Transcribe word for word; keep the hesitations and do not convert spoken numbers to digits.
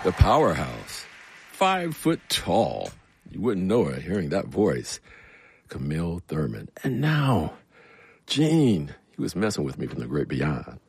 The powerhouse. Five foot tall. You wouldn't know her hearing that voice. Camille Thurman. And now, Gene. He was messing with me from the great beyond.